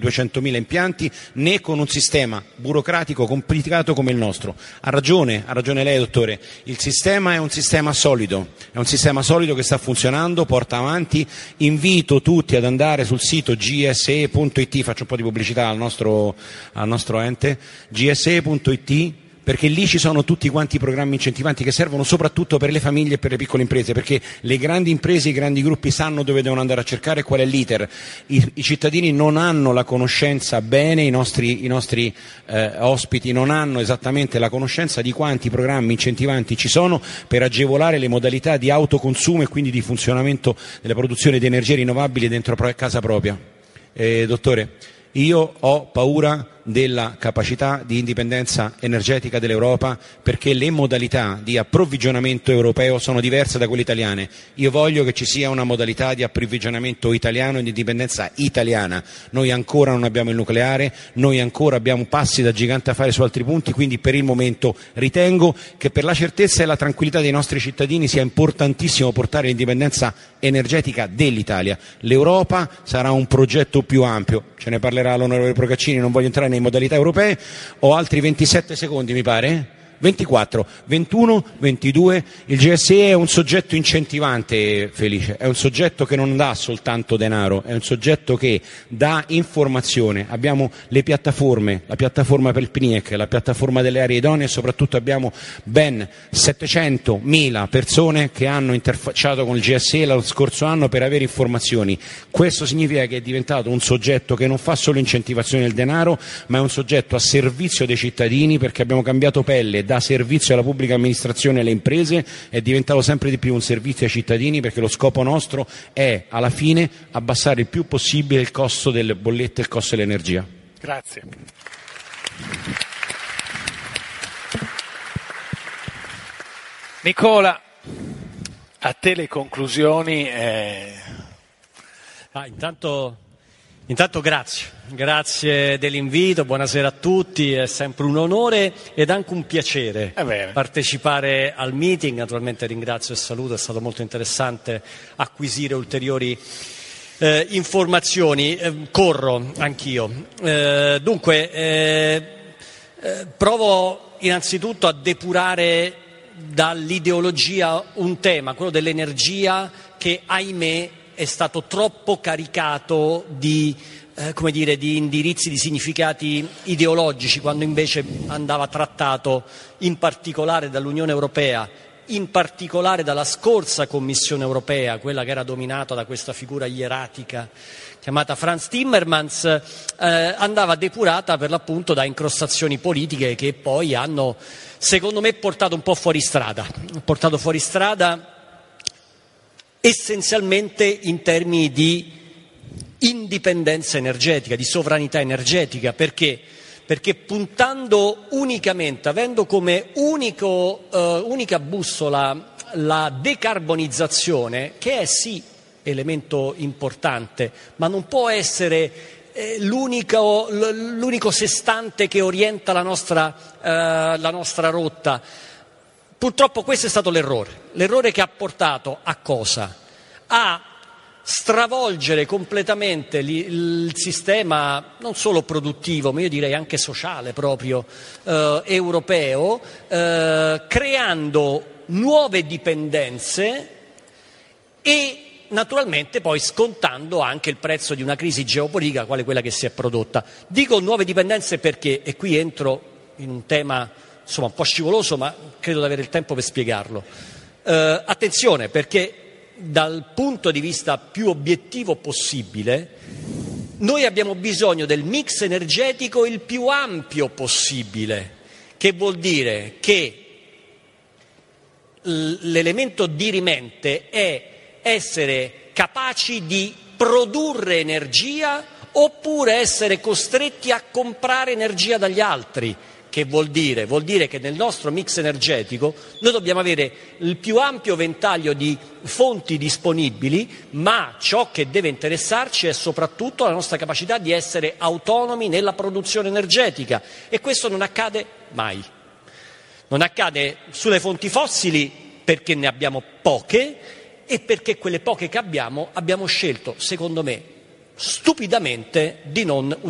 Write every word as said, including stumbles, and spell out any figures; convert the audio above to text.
duecentomila impianti, né con un sistema burocratico complicato come il nostro. Ha ragione, ha ragione lei, dottore, il sistema è un sistema solido, è un sistema solido che sta funzionando, porta avanti. Invito tutti ad andare sul sito g s e punto i t, faccio un po' di pubblicità al nostro, al nostro ente, g s e punto i t, perché lì ci sono tutti quanti i programmi incentivanti che servono soprattutto per le famiglie e per le piccole imprese, perché le grandi imprese, i grandi gruppi sanno dove devono andare a cercare, qual è l'iter. I, i cittadini non hanno la conoscenza bene, i nostri, i nostri eh, ospiti non hanno esattamente la conoscenza di quanti programmi incentivanti ci sono per agevolare le modalità di autoconsumo e quindi di funzionamento della produzione di energie rinnovabili dentro casa propria. Eh, dottore, io ho paura della capacità di indipendenza energetica dell'Europa, perché le modalità di approvvigionamento europeo sono diverse da quelle italiane. Io voglio che ci sia una modalità di approvvigionamento italiano e di indipendenza italiana. Noi ancora non abbiamo il nucleare, noi ancora abbiamo passi da gigante a fare su altri punti, quindi per il momento ritengo che per la certezza e la tranquillità dei nostri cittadini sia importantissimo portare l'indipendenza energetica dell'Italia. L'Europa sarà un progetto più ampio, ce ne parlerà l'onorevole Procaccini, non voglio entrare nei modalità europee. Ho altri ventisette secondi, mi pare, ventiquattro, ventuno, ventidue. Il G S E è un soggetto incentivante, Felice, è un soggetto che non dà soltanto denaro, è un soggetto che dà informazione. Abbiamo le piattaforme, la piattaforma per il P N I E C, la piattaforma delle aree idonee e soprattutto abbiamo ben settecentomila persone che hanno interfacciato con il G S E lo scorso anno per avere informazioni. Questo significa che è diventato un soggetto che non fa solo incentivazione del denaro, ma è un soggetto a servizio dei cittadini, perché abbiamo cambiato pelle da servizio alla pubblica amministrazione e alle imprese, è diventato sempre di più un servizio ai cittadini, perché lo scopo nostro è alla fine abbassare il più possibile il costo delle bollette e il costo dell'energia. Grazie. Nicola, a te le conclusioni. Eh... Ah, intanto, intanto grazie. Grazie dell'invito, buonasera a tutti, è sempre un onore ed anche un piacere partecipare al meeting. Naturalmente ringrazio e saluto, è stato molto interessante acquisire ulteriori eh, informazioni. Eh, corro anch'io. Eh, dunque, eh, eh, provo innanzitutto a depurare dall'ideologia un tema, quello dell'energia, che ahimè è stato troppo caricato di Eh, come dire, di indirizzi, di significati ideologici, quando invece andava trattato in particolare dall'Unione Europea, in particolare dalla scorsa Commissione Europea, quella che era dominata da questa figura ieratica chiamata Frans Timmermans, eh, andava depurata per l'appunto da incrostazioni politiche che poi hanno, secondo me, portato un po' fuori strada, portato fuori strada essenzialmente in termini di indipendenza energetica, di sovranità energetica. Perché? Perché puntando unicamente, avendo come unico, eh, unica bussola la decarbonizzazione, che è sì elemento importante, ma non può essere eh, l'unico, l'unico sestante che orienta la nostra, eh, la nostra rotta. Purtroppo questo è stato l'errore, l'errore che ha portato a cosa? A stravolgere completamente il sistema non solo produttivo, ma io direi anche sociale proprio eh, europeo, eh, creando nuove dipendenze e naturalmente poi scontando anche il prezzo di una crisi geopolitica quale quella che si è prodotta. Dico nuove dipendenze perché, e qui entro in un tema insomma un po' scivoloso, ma credo di avere il tempo per spiegarlo. Eh, attenzione, perché dal punto di vista più obiettivo possibile, noi abbiamo bisogno del mix energetico il più ampio possibile, che vuol dire che l'elemento dirimente è essere capaci di produrre energia oppure essere costretti a comprare energia dagli altri. Che vuol dire? Vuol dire che nel nostro mix energetico noi dobbiamo avere il più ampio ventaglio di fonti disponibili, ma ciò che deve interessarci è soprattutto la nostra capacità di essere autonomi nella produzione energetica, e questo non accade mai. Non accade sulle fonti fossili perché ne abbiamo poche e perché quelle poche che abbiamo abbiamo scelto, secondo me, stupidamente di non utilizzare.